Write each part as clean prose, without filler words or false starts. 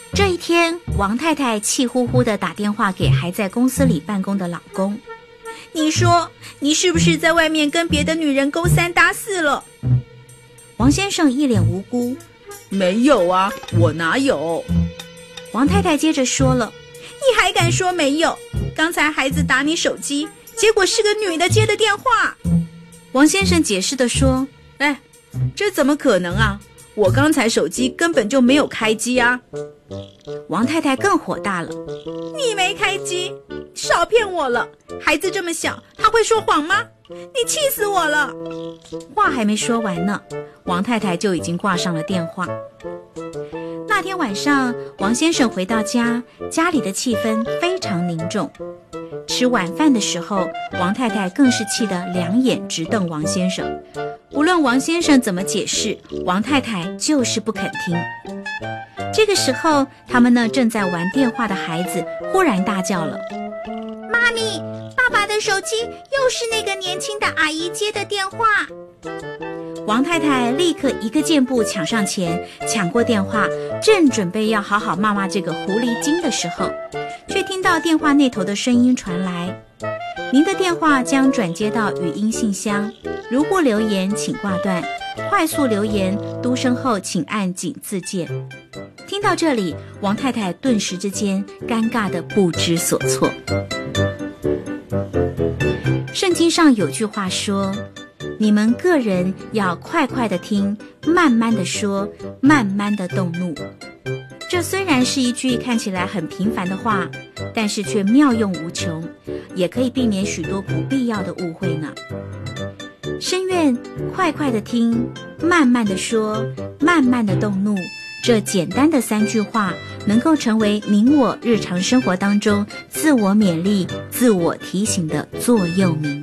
这一天，王太太气呼呼地打电话给还在公司里办公的老公。你说，你是不是在外面跟别的女人勾三搭四了？王先生一脸无辜。 没有啊，我哪有？ 王太太接着说了，你还敢说没有？刚才孩子打你手机，结果是个女的接的电话。王先生解释地说， 这怎么可能啊？我刚才手机根本就没有开机啊！ 王太太更火大了，你没开机，少骗我了！孩子这么小，他会说谎吗？你气死我了！话还没说完呢，王太太就已经挂上了电话。那天晚上，王先生回到家，家里的气氛非常凝重。吃晚饭的时候，王太太更是气得两眼直瞪王先生。无论王先生怎么解释，王太太就是不肯听。这个时候，他们正在玩电话的孩子忽然大叫了：妈咪，爸爸的手机又是那个年轻的阿姨接的电话。王太太立刻一个箭步抢上前，抢过电话，正准备要好好骂骂这个狐狸精的时候，却听到电话那头的声音传来：您的电话将转接到语音信箱，如或留言请挂断，快速留言嘟声后请按井字键。听到这里，王太太顿时之间尴尬得不知所措。圣经上有句话说，你们个人要快快地听，慢慢地说，慢慢地动怒。这虽然是一句看起来很平凡的话，但是却妙用无穷，也可以避免许多不必要的误会呢。深愿快快地听，慢慢地说，慢慢地动怒，这简单的3句话能够成为您我日常生活当中自我勉励、自我提醒的座右铭。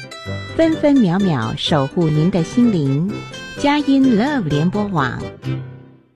分分秒秒守护您的心灵，佳音 Love 联播网。